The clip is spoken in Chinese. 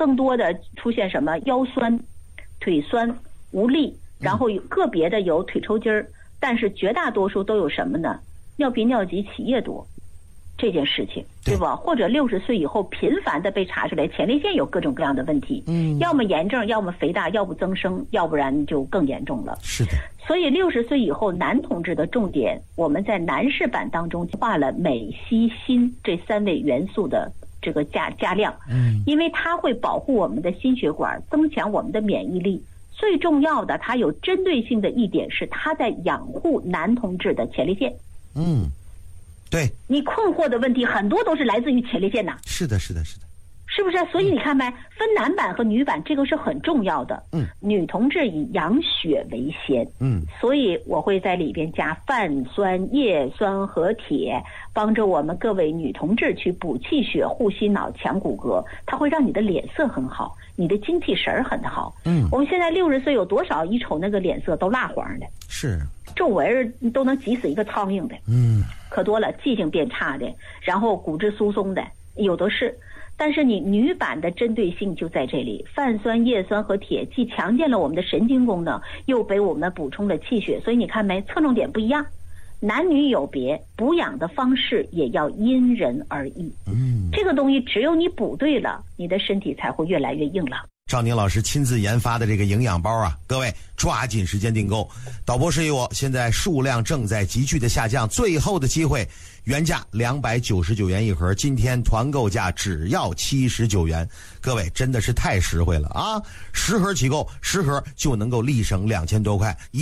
更多的出现什么腰酸、腿酸、无力，然后个别的有腿抽筋儿，但是绝大多数都有什么呢？尿频尿急起夜多这件事情，对吧？或者60岁以后频繁的被查出来前列腺有各种各样的问题，要么炎症，要么肥大，要不增生，要不然就更严重了。 是的。 所以60岁以后男同志的重点，我们在男士版当中画了镁、硒、锌这3位元素的这个加量，因为它会保护我们的心血管，增强我们的免疫力。最重要的，它有针对性的一点是，它在养护男同志的前列腺。 对。 你困惑的问题很多都是来自于前列腺呐。 是的，是的，是的。 是不是？所以你看没，分男版和女版，这个是很重要的。女同志以养血为先。所以我会在里边加泛酸、叶酸和铁，帮着我们各位女同志去补气血、护心脑、强骨骼。它会让你的脸色很好，你的精气神很好。我们现在60岁有多少一瞅那个脸色都蜡黄的， 是皱纹都能挤死一个苍蝇的。可多了，记性变差的，然后骨质疏松的有的是。但是你女版的针对性就在这里，泛酸、叶酸和铁既强健了我们的神经功能，又给我们补充了气血。所以你看没，侧重点不一样，男女有别，补养的方式也要因人而异。这个东西只有你补对了，你的身体才会越来越硬朗。 赵宁老师亲自研发的这个营养包啊，各位抓紧时间订购。导播示意我，现在数量正在急剧的下降，最后的机会，原价299元一盒，今天团购价只要79元，各位真的是太实惠了啊！10盒起购，10盒就能够立省2000多块。